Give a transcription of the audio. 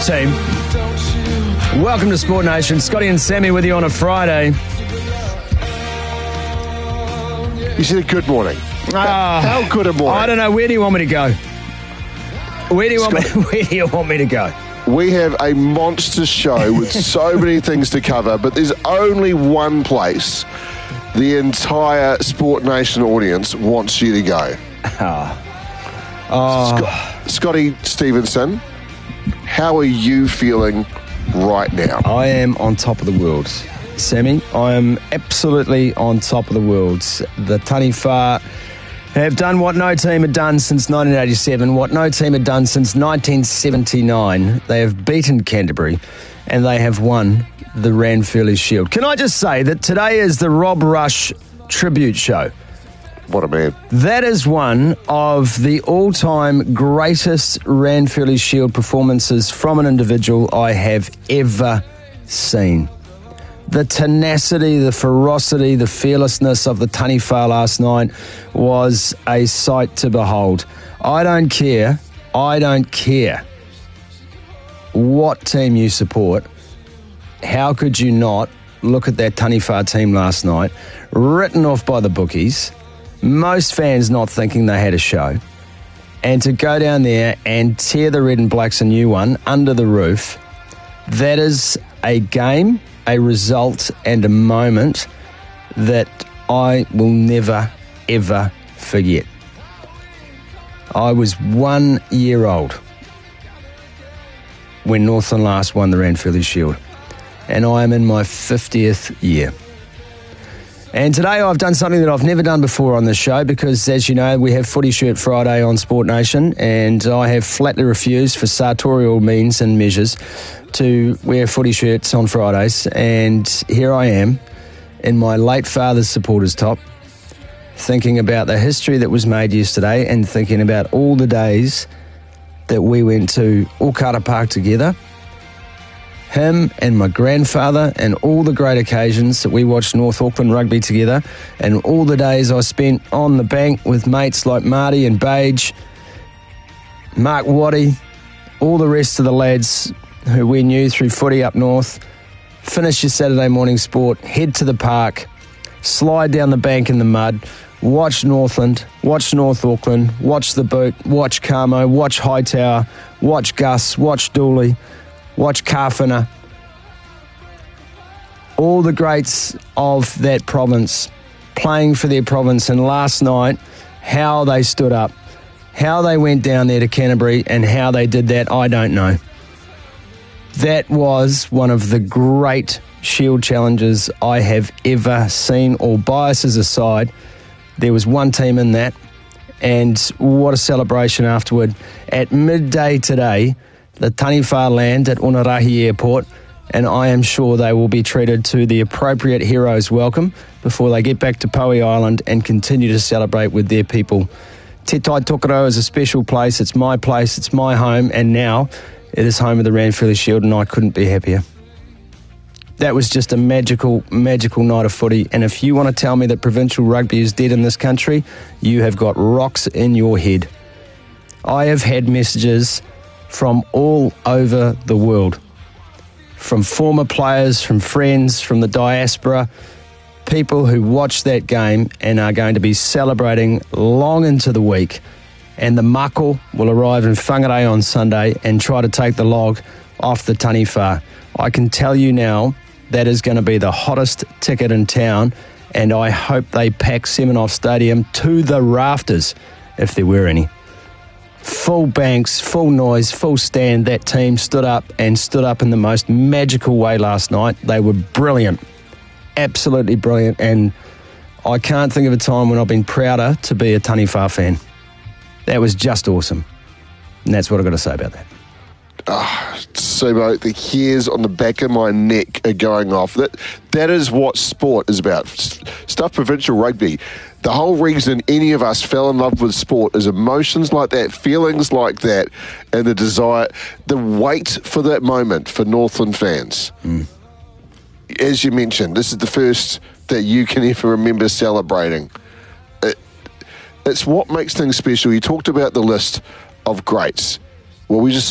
Team. Welcome to Sport Nation. Scotty and Sammy with you on a Friday. You said good morning. How good a morning? I don't know. Where do you want me to go? Where do you want me to go? We have a monster show with so many things to cover, but there's only one place the entire Sport Nation audience wants you to go. Scotty Stevenson, how are you feeling right now? I am on top of the world, Sammy. I am absolutely on top of the world. The Taniwha have done what no team had done since 1987, what no team had done since 1979. They have beaten Canterbury and they have won the Ranfurly Shield. Can I just say that today is the Rob Rush tribute show? What a man. That is one of the all-time greatest Ranfurly Shield performances from an individual I have ever seen. The tenacity, the ferocity, the fearlessness of the Taniwha last night was a sight to behold. I don't care what team you support. How could you not look at that Taniwha team last night, written off by the bookies, most fans not thinking they had a show, and to go down there and tear the Red and Blacks a new one under the roof? That is a game, a result, and a moment that I will never, ever forget. I was 1 year old when Northland last won the Ranfurly Shield, and I am in my 50th year. And today I've done something that I've never done before on this show because, as you know, we have Footy Shirt Friday on Sport Nation, and I have flatly refused for sartorial means and measures to wear footy shirts on Fridays. And here I am in my late father's supporters top, thinking about the history that was made yesterday and thinking about all the days that we went to Okara Park together. Him and my grandfather, and all the great occasions that we watched North Auckland rugby together, and all the days I spent on the bank with mates like Marty and Bage, Mark Waddy, all the rest of the lads who we knew through footy up north. Finish your Saturday morning sport, head to the park, slide down the bank in the mud, watch Northland, watch North Auckland, watch the Boot, watch Carmo, watch Hightower, watch Gus, watch Dooley, watch Carfiner. All the greats of that province playing for their province, and last night, how they stood up, how they went down there to Canterbury, and how they did that, I don't know. That was one of the great Shield challenges I have ever seen. All biases aside, there was one team in that, and what a celebration afterward. At midday today, the Taniwha land at Onarahi Airport, and I am sure they will be treated to the appropriate hero's welcome before they get back to Poe Island and continue to celebrate with their people. Te Tai Tokerau is a special place. It's my place, it's my home, and now it is home of the Ranfurly Shield, and I couldn't be happier. That was just a magical, magical night of footy, and if you want to tell me that provincial rugby is dead in this country, you have got rocks in your head. I have had messages from all over the world, from former players, from friends, from the diaspora, people who watched that game and are going to be celebrating long into the week. And the mako will arrive in Whangarei on Sunday and try to take the log off the Taniwha. I can tell you now that is going to be the hottest ticket in town, and I hope they pack Semenov Stadium to the rafters, if there were any. Full banks, full noise, full stand. That team stood up in the most magical way last night. They were brilliant, absolutely brilliant, and I can't think of a time when I've been prouder to be a Taniwha fan. That was just awesome, and that's what I've got to say about that. Sumo, the hairs on the back of my neck are going off. That is what sport is about. Stuff provincial rugby. The whole reason any of us fell in love with sport is emotions like that, feelings like that, and the desire, the wait for that moment for Northland fans. As you mentioned, this is the first that you can ever remember celebrating. It's what makes things special. You talked about the list of greats. Well, we just